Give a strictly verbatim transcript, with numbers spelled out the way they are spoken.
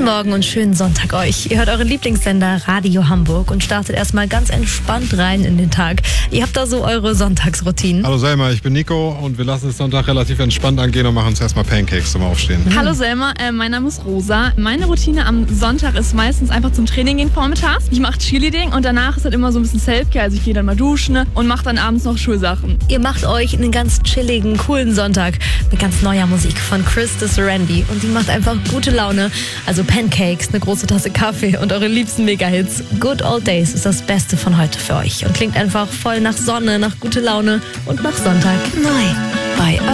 Guten Morgen und schönen Sonntag euch. Ihr hört euren Lieblingssender Radio Hamburg und startet erstmal ganz entspannt rein in den Tag. Ihr habt da so eure Sonntagsroutinen. Hallo Selma, ich bin Nico und wir lassen es Sonntag relativ entspannt angehen und machen uns erstmal Pancakes zum Aufstehen. Mhm. Hallo Selma, äh, mein Name ist Rosa. Meine Routine am Sonntag ist meistens einfach zum Training gehen vormittags. Ich mache Cheerleading und danach ist halt immer so ein bisschen Selfcare. Also ich gehe dann mal duschen und mache dann abends noch Schulsachen. Ihr macht euch einen ganz chilligen, coolen Sonntag mit ganz neuer Musik von Chris Randy und die macht einfach gute Laune. Also Pancakes, eine große Tasse Kaffee und eure liebsten Mega-Hits. Good Old Days ist das Beste von heute für euch und klingt einfach voll nach Sonne, nach gute Laune und nach Sonntag. Neu bei